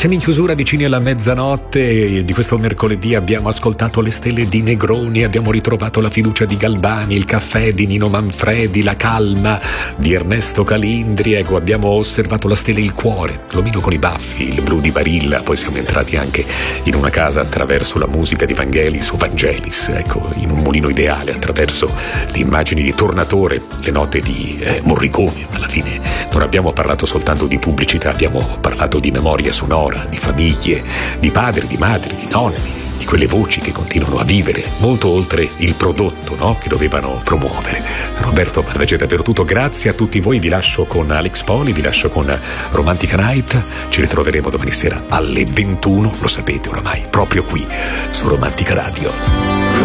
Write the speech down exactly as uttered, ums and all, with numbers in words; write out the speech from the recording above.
Siamo in chiusura vicini alla mezzanotte di questo mercoledì, abbiamo ascoltato le stelle di Negroni, abbiamo ritrovato la fiducia di Galbani, il caffè di Nino Manfredi, la calma di Ernesto Calindri, ecco, abbiamo osservato la stella e il cuore, l'omino con i baffi, il blu di Barilla, poi siamo entrati anche in una casa attraverso la musica di Vangelis o Vangelis, ecco, in un mulino ideale attraverso le immagini di Tornatore, le note di eh, Morricone. Alla fine non abbiamo parlato soltanto di pubblicità, abbiamo parlato di memoria sonora, di famiglie, di padri, di madri, di nonni, di quelle voci che continuano a vivere molto oltre il prodotto, no? Che dovevano promuovere. Roberto Bardagè, davvero tutto, grazie a tutti voi, vi lascio con Alex Poli, vi lascio con Romantica Night, ci ritroveremo domani sera alle ventuno, lo sapete oramai, proprio qui su Romantica Radio.